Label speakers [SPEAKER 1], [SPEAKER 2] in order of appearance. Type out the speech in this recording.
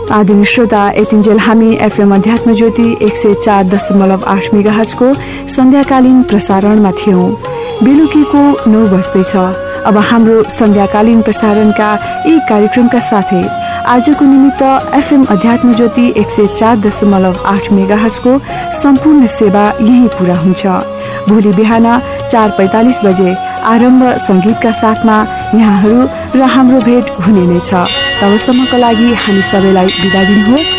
[SPEAKER 1] आदरणीय श्रोता, यतिन्जेल हामी एफएम अध्यात्म ज्योति 104.8 मेगाहर्जको सन्ध्याकालीन प्रसारणमा थियौं। बेलुकीको 9 बज्दैछ। अब हाम्रो सन्ध्याकालीन प्रसारणका यी कार्यक्रमका साथै आजको निमित्त एफएम अध्यात्म ज्योति 104.8 मेगाहर्जको सम्पूर्ण सेवा यही पूरा हुन्छ। भोलि बिहान 4:45 बजे आरम्भ संगीतका साथमा यहाँहरू र हाम्रो भेट हुने नै छ। तबसम्मका लागि हामी सबैलाई बिदा दिनुहोस्।